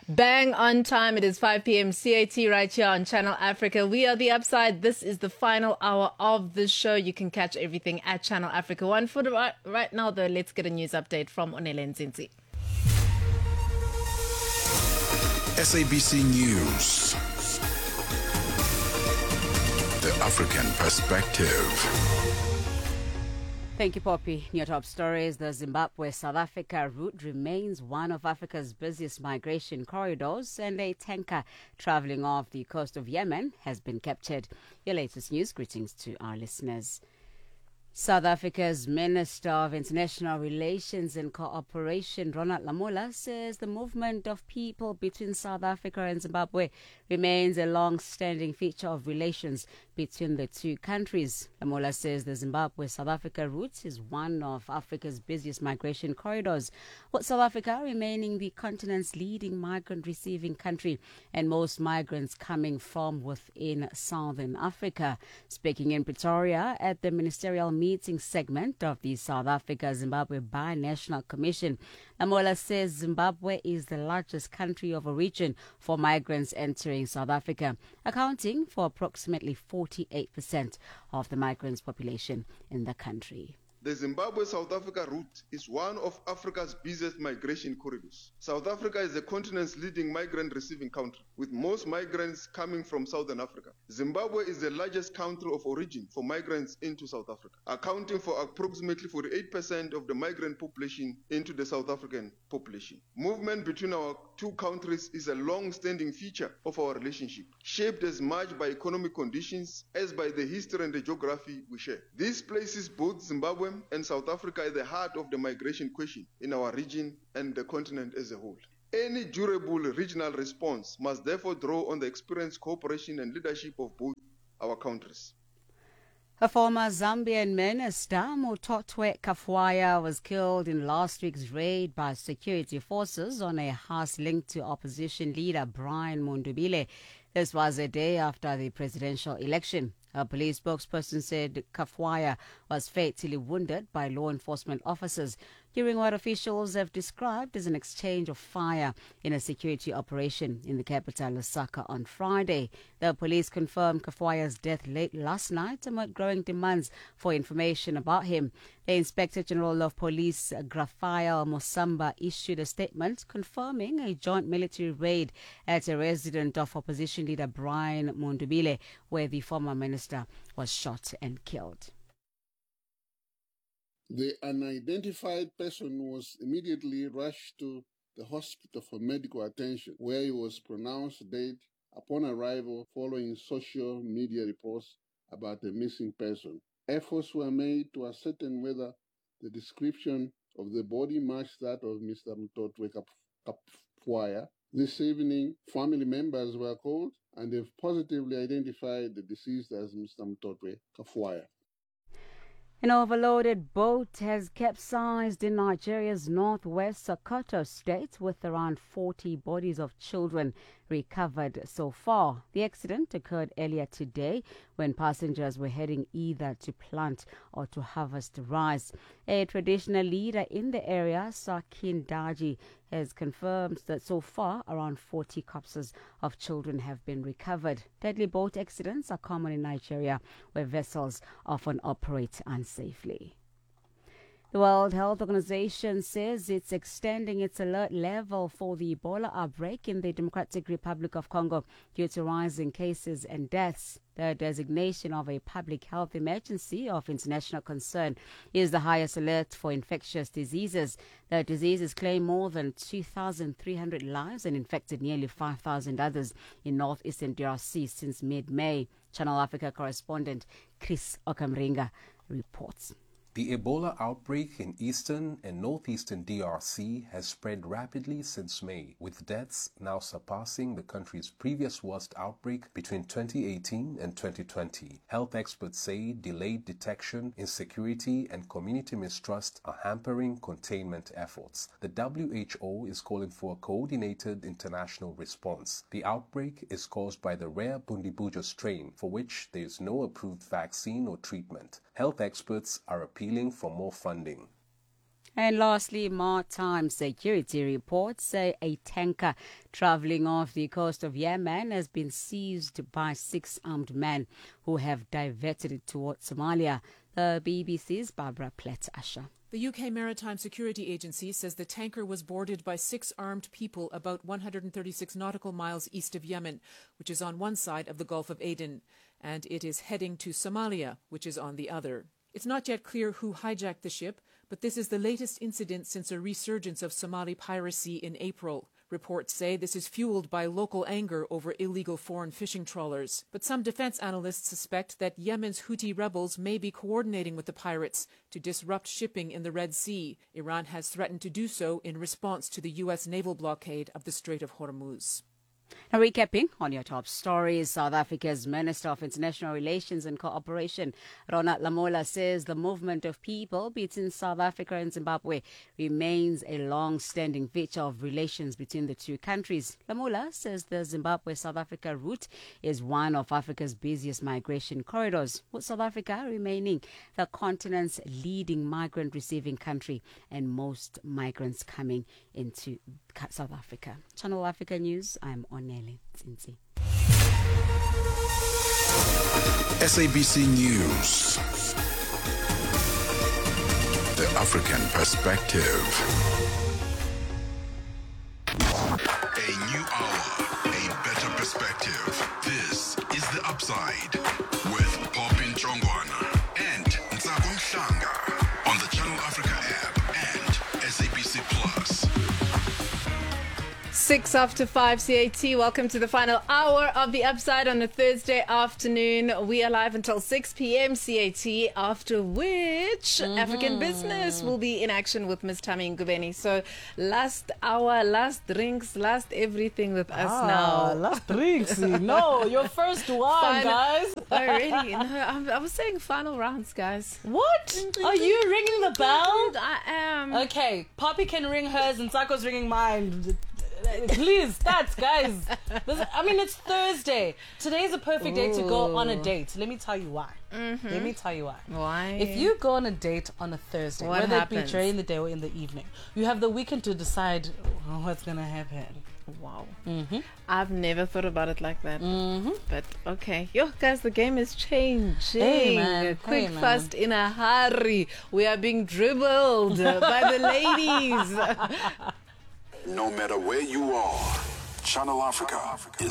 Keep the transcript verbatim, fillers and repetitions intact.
Bang on time. It is five p.m. C A T right here on Channel Africa. We are The Upside. This is the final hour of the show. You can catch everything at Channel Africa One. For the right, right now, though, let's get a news update from Onele Nzinzi. S A B C News. The African Perspective. Thank you, Poppy. New top stories. The Zimbabwe-South Africa route remains one of Africa's busiest migration corridors, and a tanker traveling off the coast of Yemen has been captured. Your latest news. Greetings to our listeners. South Africa's Minister of International Relations and Cooperation, Ronald Lamola, says the movement of people between South Africa and Zimbabwe remains a long-standing feature of relations between the two countries. Lamola says the Zimbabwe-South Africa route is one of Africa's busiest migration corridors, with South Africa remaining the continent's leading migrant-receiving country and most migrants coming from within Southern Africa. Speaking in Pretoria at the ministerial meeting meeting segment of the South Africa-Zimbabwe Binational Commission, Lamola says Zimbabwe is the largest country of origin for migrants entering South Africa, accounting for approximately forty-eight percent of the migrants' population in the country. The Zimbabwe-South Africa route is one of Africa's busiest migration corridors. South Africa is the continent's leading migrant-receiving country, with most migrants coming from Southern Africa. Zimbabwe is the largest country of origin for migrants into South Africa, accounting for approximately forty-eight percent of the migrant population into the South African population. Movement between our two countries is a long-standing feature of our relationship, shaped as much by economic conditions as by the history and the geography we share. This places both Zimbabwe and South Africa at the heart of the migration question in our region and the continent as a whole. Any durable regional response must therefore draw on the experience, cooperation and leadership of both our countries. A former Zambian minister, Mutotwe Kafwaya, was killed in last week's raid by security forces on a house linked to opposition leader Brian Mundubile. This was a day after the presidential election. A police spokesperson said Kafwaya was fatally wounded by law enforcement officers during what officials have described as an exchange of fire in a security operation in the capital, Lusaka, on Friday. The police confirmed Kafwaya's death late last night amid growing demands for information about him. The Inspector General of Police, Grafael Mosamba, issued a statement confirming a joint military raid at a residence of opposition leader Brian Mundubile, where the former minister was shot and killed. The unidentified person was immediately rushed to the hospital for medical attention, where he was pronounced dead upon arrival following social media reports about a missing person. Efforts were made to ascertain whether the description of the body matched that of Mister Mutotwe Kafwaya. This evening, family members were called and they've positively identified the deceased as Mister Mutotwe Kafwaya. An overloaded boat has capsized in Nigeria's northwest Sokoto state, with around forty bodies of children recovered so far. The accident occurred earlier today when passengers were heading either to plant or to harvest rice. A traditional leader in the area, Sakin Daji, has confirmed that so far around forty corpses of children have been recovered. Deadly boat accidents are common in Nigeria, where vessels often operate unsafely. The World Health Organization says it's extending its alert level for the Ebola outbreak in the Democratic Republic of Congo due to rising cases and deaths. The designation of a public health emergency of international concern is the highest alert for infectious diseases. The disease has claimed more than two thousand three hundred lives and infected nearly five thousand others in northeastern D R C since mid-May. Channel Africa correspondent Chris Okamringa reports. The Ebola outbreak in eastern and northeastern D R C has spread rapidly since May, with deaths now surpassing the country's previous worst outbreak between twenty eighteen and twenty twenty. Health experts say delayed detection, insecurity, and community mistrust are hampering containment efforts. The W H O is calling for a coordinated international response. The outbreak is caused by the rare Bundibujo strain, for which there is no approved vaccine or treatment. Health experts are appealing for more funding. And lastly, maritime security reports say a tanker traveling off the coast of Yemen has been seized by six armed men who have diverted it towards Somalia. The B B C's Barbara Platt-Asher. The U K Maritime Security Agency says the tanker was boarded by six armed people about one hundred thirty-six nautical miles east of Yemen, which is on one side of the Gulf of Aden, and it is heading to Somalia, which is on the other. It's not yet clear who hijacked the ship, but this is the latest incident since a resurgence of Somali piracy in April. Reports say this is fueled by local anger over illegal foreign fishing trawlers. But some defense analysts suspect that Yemen's Houthi rebels may be coordinating with the pirates to disrupt shipping in the Red Sea. Iran has threatened to do so in response to the U S naval blockade of the Strait of Hormuz. Now, recapping on your top stories, South Africa's Minister of International Relations and Cooperation, Ronald Lamola, says the movement of people between South Africa and Zimbabwe remains a long-standing feature of relations between the two countries. Lamola says the Zimbabwe-South Africa route is one of Africa's busiest migration corridors, with South Africa remaining the continent's leading migrant-receiving country and most migrants coming into South Africa. Channel Africa News, I'm Onele Tsinzi. S A B C News. The African Perspective. A new hour, a better perspective. This is The Upside with Popin Chongwana and Ntsako Mhlanga on the Channel Africa app and S A B C Plus. Six after five C A T. Welcome to the final hour of The Upside on a Thursday afternoon. We are live until six p.m. C A T, after which mm-hmm. African Business will be in action with Miss Tammy Ngubeni. So last hour, last drinks, last everything with us ah, now. Last drinks. No, your first one, Final, guys. Already. No, I, I was saying final rounds, guys. What? Are you ringing the bell? I am. Okay, Poppy can ring hers and Tsako's ringing mine. Please, start, guys. This, I mean, it's Thursday. Today's a perfect day to go on a date. Let me tell you why. Mm-hmm. Let me tell you why. Why? If you go on a date on a Thursday, what whether happens? it be during the day or in the evening, you have the weekend to decide what's going to happen. Wow. Mm-hmm. I've never thought about it like that. Mm-hmm. But okay. Yo, guys, the game is changing. Hey, man. Quick, hey, man. fast, in a hurry. We are being dribbled by the ladies. No matter where you are, Channel Africa is